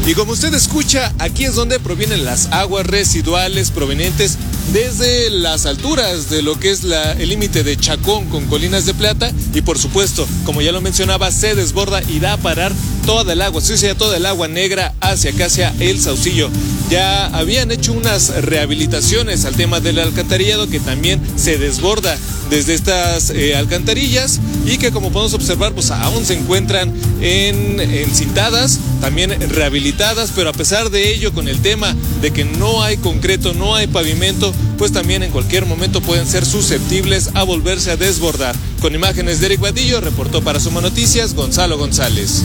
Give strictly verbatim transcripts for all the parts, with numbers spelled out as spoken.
Y como usted escucha, aquí es donde provienen las aguas residuales provenientes desde las alturas de lo que es la, el límite de Chacón con Colinas de Plata, y por supuesto, como ya lo mencionaba, se desborda y da a parar toda el agua, sí, sea toda el agua negra hacia acá, hacia el Saucillo. Ya habían hecho unas rehabilitaciones al tema del alcantarillado, que también se desborda desde estas eh, alcantarillas, y que, como podemos observar, pues aún se encuentran en encintadas, también rehabilitadas, pero a pesar de ello, con el tema de que no hay concreto, no hay pavimento, pues también en cualquier momento pueden ser susceptibles a volverse a desbordar. Con imágenes de Eric Vadillo, reportó para Suma Noticias Gonzalo González.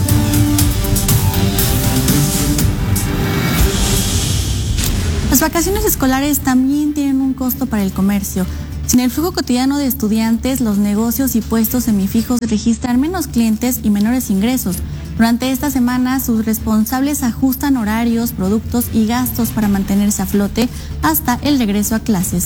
Las vacaciones escolares también tienen un costo para el comercio. Sin el flujo cotidiano de estudiantes, los negocios y puestos semifijos registran menos clientes y menores ingresos. Durante esta semana, sus responsables ajustan horarios, productos y gastos para mantenerse a flote hasta el regreso a clases.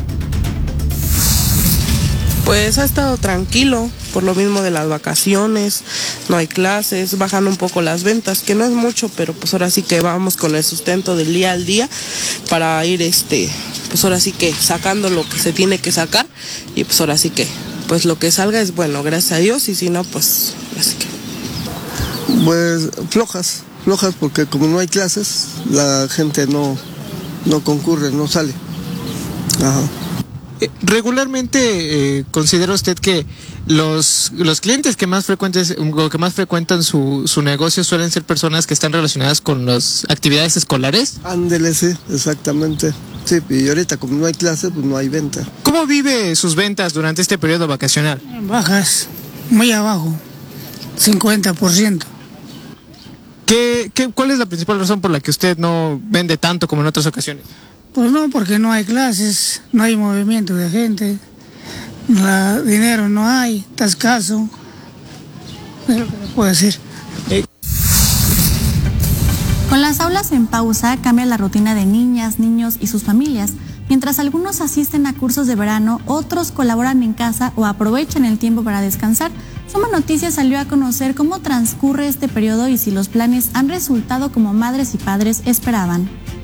Pues ha estado tranquilo, por lo mismo de las vacaciones, no hay clases, bajan un poco las ventas, que no es mucho, pero pues ahora sí que vamos con el sustento del día al día para ir, este, pues ahora sí que sacando lo que se tiene que sacar, y pues ahora sí que, pues lo que salga es bueno, gracias a Dios, y si no, pues así que. Pues flojas, flojas porque como no hay clases, la gente no, no concurre, no sale. Ajá. Regularmente eh, ¿considera usted que los los clientes que más frecuentes o que más frecuentan su, su negocio suelen ser personas que están relacionadas con las actividades escolares? Ándele, sí, exactamente. Sí, y ahorita como no hay clases, pues no hay venta. ¿Cómo vive sus ventas durante este periodo vacacional? Bajas, muy abajo, cincuenta por ciento. ¿Qué, qué, ¿Cuál es la principal razón por la que usted no vende tanto como en otras ocasiones? Pues no, porque no hay clases, no hay movimiento de gente, la, dinero no hay, está escaso, es lo que le puedo decir. Eh. Con las aulas en pausa, cambia la rutina de niñas, niños y sus familias. Mientras algunos asisten a cursos de verano, otros colaboran en casa o aprovechan el tiempo para descansar. Suma Noticias salió a conocer cómo transcurre este periodo y si los planes han resultado como madres y padres esperaban.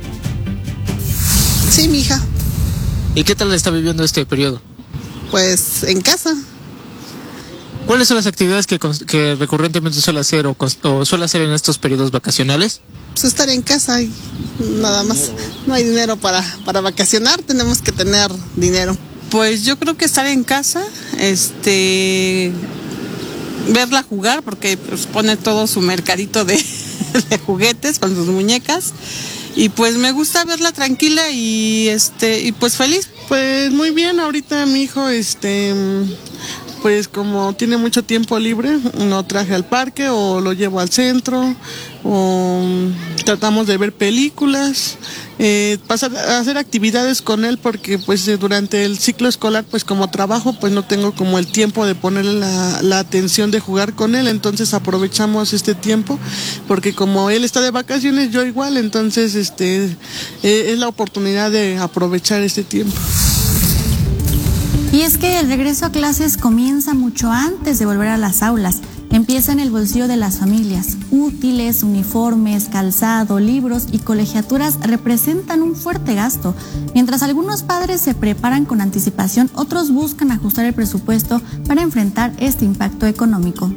Sí, mija. ¿Y qué tal está viviendo este periodo? Pues en casa. ¿Cuáles son las actividades que, que recurrentemente suele hacer o, o suele hacer en estos periodos vacacionales? Pues estar en casa y nada más. No hay dinero para, para vacacionar, tenemos que tener dinero. Pues yo creo que estar en casa, este, verla jugar, porque pues, pone todo su mercadito de, de juguetes con sus muñecas. Y pues me gusta verla tranquila y este y pues feliz. Pues muy bien, ahorita mi hijo este pues como tiene mucho tiempo libre, lo traje al parque o lo llevo al centro o tratamos de ver películas, eh, pasar a hacer actividades con él porque pues durante el ciclo escolar pues como trabajo pues no tengo como el tiempo de ponerle la, la atención de jugar con él, entonces aprovechamos este tiempo porque como él está de vacaciones yo igual, entonces este eh, es la oportunidad de aprovechar este tiempo. Y es que el regreso a clases comienza mucho antes de volver a las aulas. Empieza en el bolsillo de las familias. Útiles, uniformes, calzado, libros y colegiaturas representan un fuerte gasto. Mientras algunos padres se preparan con anticipación, otros buscan ajustar el presupuesto para enfrentar este impacto económico.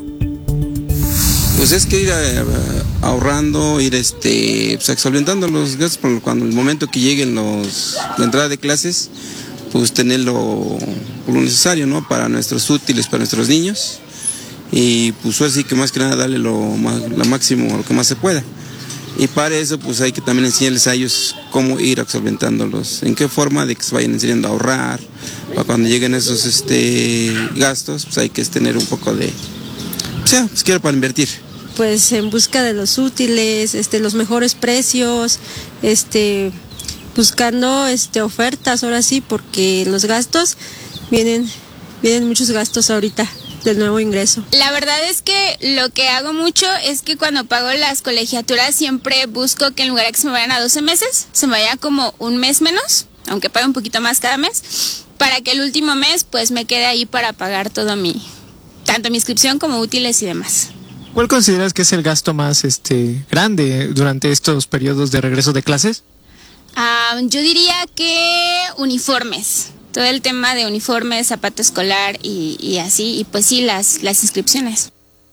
Pues es que ir a, a, ahorrando, ir este, pues, solventando los gastos por cuando el momento que lleguen los, la entrada de clases, pues tener lo, lo necesario, ¿no? Para nuestros útiles, para nuestros niños. Y pues así que más que nada darle lo, más, lo máximo, lo que más se pueda. Y para eso pues hay que también enseñarles a ellos cómo ir solventándolos, en qué forma de que se vayan enseñando a ahorrar, para cuando lleguen esos este, gastos, pues hay que tener un poco de, o sea, pues quiero para invertir. Pues en busca de los útiles, este, los mejores precios, este... buscando este ofertas ahora sí, porque los gastos vienen vienen muchos gastos ahorita del nuevo ingreso. La verdad es que lo que hago mucho es que cuando pago las colegiaturas siempre busco que en lugar de que se me vayan a doce meses, se me vaya como un mes menos, aunque pague un poquito más cada mes, para que el último mes pues me quede ahí para pagar todo mi, tanto mi inscripción como útiles y demás. ¿Cuál consideras que es el gasto más este grande durante estos periodos de regreso de clases? Ah, yo diría que uniformes, todo el tema de uniformes, zapato escolar y, y así, y pues sí, las, las inscripciones.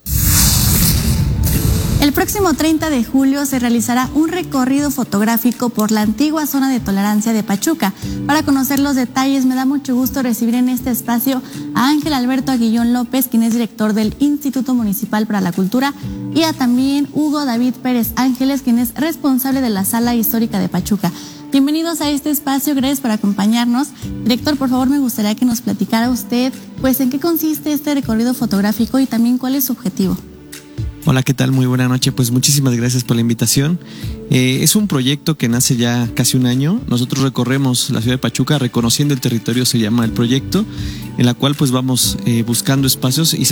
El próximo treinta de julio se realizará un recorrido fotográfico por la antigua zona de tolerancia de Pachuca. Para conocer los detalles, me da mucho gusto recibir en este espacio a Ángel Alberto Aguillón López, quien es director del Instituto Municipal para la Cultura, y a también Hugo David Pérez Ángeles, quien es responsable de la Sala Histórica de Pachuca. Bienvenidos a este espacio, gracias por acompañarnos. Director, por favor, me gustaría que nos platicara usted, pues, en qué consiste este recorrido fotográfico y también cuál es su objetivo. Hola, ¿qué tal? Muy buena noche. Pues muchísimas gracias por la invitación. Eh, es un proyecto que nace ya casi un año. Nosotros recorremos la ciudad de Pachuca, reconociendo el territorio se llama el proyecto, en la cual pues vamos eh, buscando espacios y